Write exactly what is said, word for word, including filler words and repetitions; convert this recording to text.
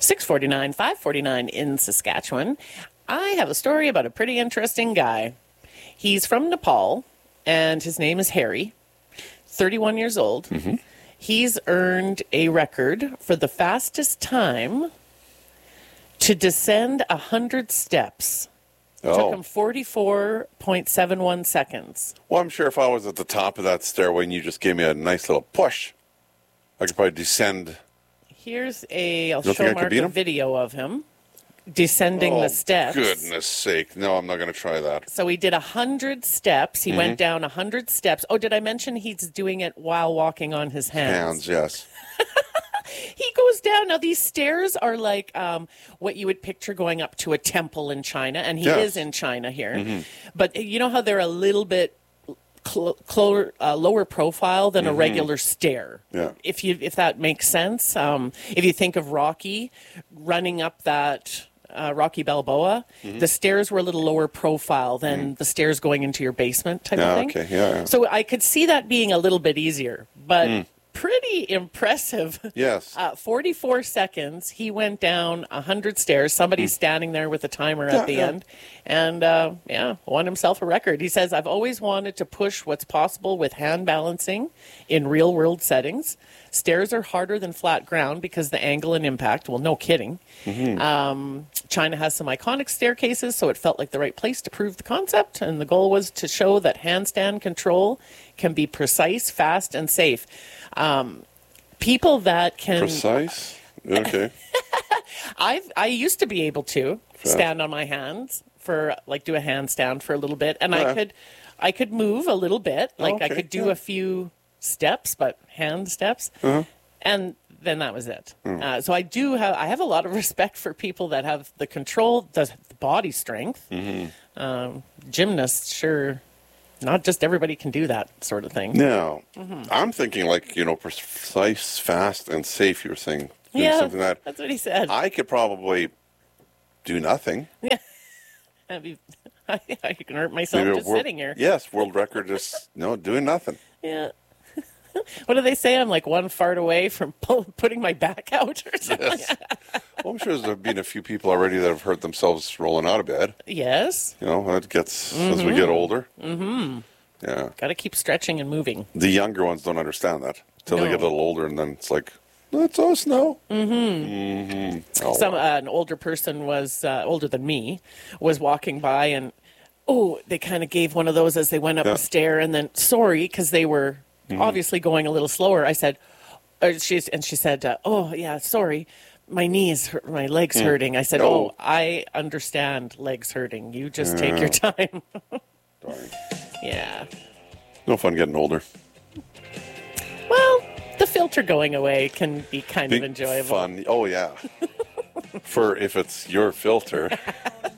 six forty-nine, five forty-nine in Saskatchewan. I have a story about a pretty interesting guy. He's from Nepal, and his name is Harry, thirty-one years old. Mm-hmm. He's earned a record for the fastest time to descend one hundred steps. It Oh. took him forty-four point seven one seconds. Well, I'm sure if I was at the top of that stairway and you just gave me a nice little push, I could probably descend. Here's a, I'll You don't show think I could Mark beat a him? video of him descending oh, the steps. goodness sake. No, I'm not going to try that. So he did one hundred steps. He Mm-hmm. went down one hundred steps. Oh, did I mention he's doing it while walking on his hands? Hands, yes. He goes down. Now, these stairs are like um, what you would picture going up to a temple in China, and he Yes. is in China here. But you know how they're a little bit cl- cl- uh, lower profile than a regular stair? Yeah. If you if that makes sense. Um, if you think of Rocky running up that... Uh, Rocky Balboa, the stairs were a little lower profile than the stairs going into your basement type Yeah, of thing. okay, yeah, yeah. So I could see that being a little bit easier, but pretty impressive. Yes. Uh, forty-four seconds, he went down one hundred stairs. Somebody's standing there with a timer Yeah, at the yeah. end. And, uh, yeah, won himself a record. He says, I've always wanted to push what's possible with hand balancing in real-world settings. Stairs are harder than flat ground because the angle and impact, well, no kidding. Um, China has some iconic staircases, so it felt like the right place to prove the concept. And the goal was to show that handstand control can be precise, fast, and safe. Um, people that can... Precise? Okay. I've I used to be able to stand on my hands for like do a handstand for a little bit, and Yeah. I could I could move a little bit, like I Okay, could do yeah. a few steps, but hand steps, and then that was it. Uh, so I do have I have a lot of respect for people that have the control, the, the body strength. Um, gymnasts, sure, not just everybody can do that sort of thing. Now, I'm thinking like, you know, precise, fast, and safe, you were saying. Doing Yeah, something that that's what he said. I could probably do nothing. I'd be, I, I can hurt myself Maybe a just world- sitting here. Yes, world record just, no, doing nothing. Yeah. What do they say? I'm like one fart away from pull, putting my back out or something. Yes. Well, I'm sure there's been a few people already that have hurt themselves rolling out of bed. Yes. You know, that gets, as we get older. Mm-hmm. Yeah. Got to keep stretching and moving. The younger ones don't understand that until they No. get a little older, and then it's like, that's us now. Mm-hmm. Mm-hmm. Oh, Some uh, an older person was uh, older than me, was walking by and oh, they kind of gave one of those as they went up Yeah. a stair, and then sorry because they were obviously going a little slower. I said, uh, she's and she said, uh, oh yeah, sorry. My knees, hurt, my legs hurting. I said, Oh. oh, I understand legs hurting. You just take your time. darn. Yeah. No fun getting older. Well, the filter going away can be kind Big of enjoyable. fun. Oh, yeah. For if it's your filter.